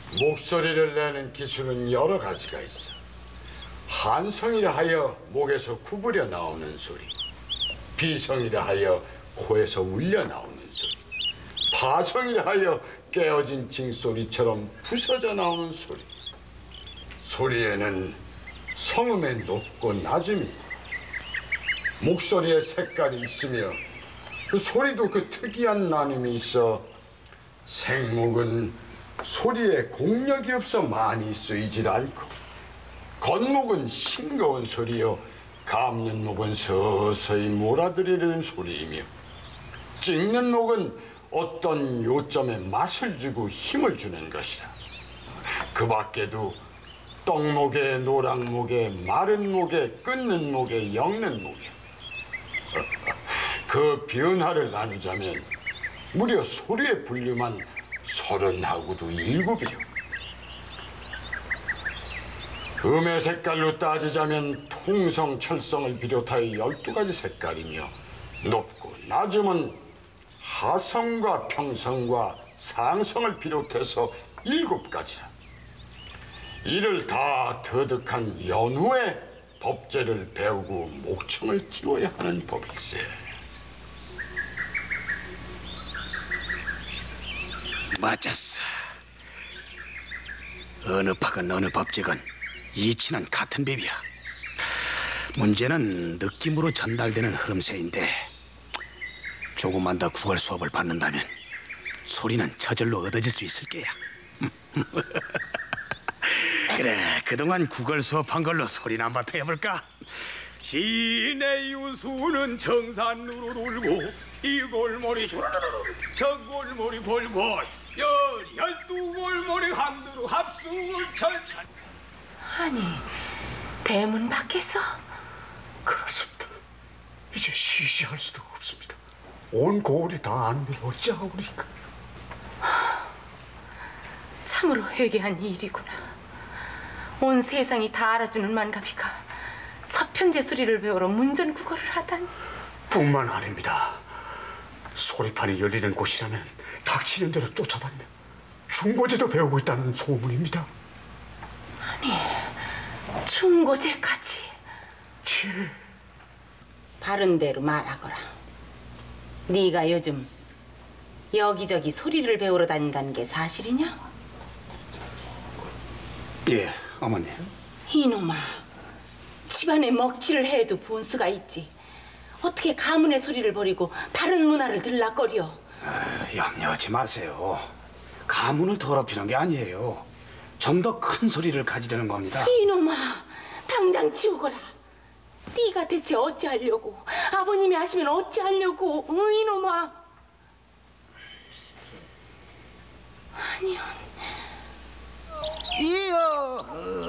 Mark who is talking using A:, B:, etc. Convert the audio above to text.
A: 목소리를 내는 기술은 여러 가지가 있어. 한성이라 하여 목에서 구부려 나오는 소리, 비성이라 하여 코에서 울려 나오는 소리, 파성이라 하여 깨어진 징소리처럼 부서져 나오는 소리. 소리에는 성음의 높고 낮음이 있고 목소리의 색깔이 있으며 그 소리도 그 특이한 나눔이 있어 생목은 소리에 공력이 없어 많이 쓰이질 않고 겉목은 싱거운 소리요 감는 목은 서서히 몰아들이는 소리이며 찍는 목은 어떤 요점에 맛을 주고 힘을 주는 것이다. 그 밖에도 떡목에 노랑목에 마른 목에 끊는 목에 엮는 목에 그 변화를 나누자면 무려 소리의 분류만 30하고도 7이요. 음의 색깔로 따지자면 통성, 철성을 비롯하여 12가지 색깔이며 높고 낮음은 하성과 평성과 상성을 비롯해서 7가지라. 이를 다 터득한 연후에 법제를 배우고 목청을 띄워야 하는 법일세.
B: 맞았어. 어느 박은 어느 법칙은 이치는 같은 법이야. 문제는 느낌으로 전달되는 흐름새인데 조금만 더 국어 수업을 받는다면 소리는 저절로 얻어질 수 있을 게야. 그래, 그동안 국어 수업한 걸로 소리나 한번 해볼까?
C: 시내 유수는 정산으로 돌고 이 골머리 슈르르르 저 골머리 골골 12골머리 한두루 합수 철철.
D: 아니, 대문 밖에서?
E: 그렇습니다. 이제 시시할 수도 없습니다. 온 고을이 다 아는데 어찌하오리까.
D: 참으로 회개한 일이구나. 온 세상이 다 알아주는 만가비가 서편제 소리를 배우러 문전국어를 하다니.
E: 뿐만 아닙니다. 소리판이 열리는 곳이라면 닥치는 대로 쫓아다니며 중고제도 배우고 있다는 소문입니다.
D: 아니, 중고제까지.
E: 치.
D: 바른 대로 말하거라. 네가 요즘 여기저기 소리를 배우러 다닌다는 게 사실이냐?
B: 예, 어머니.
D: 이놈아, 집안에 먹칠을 해도 본수가 있지. 어떻게 가문의 소리를 버리고 다른 문화를 들락거려?
B: 염려하지 마세요. 가문을 더럽히는 게 아니에요. 좀 더 큰 소리를 가지려는 겁니다.
D: 이놈아, 당장 치우거라. 네가 대체 어찌하려고? 아버님이 하시면 어찌하려고? 이놈아. 아니요.
F: 이어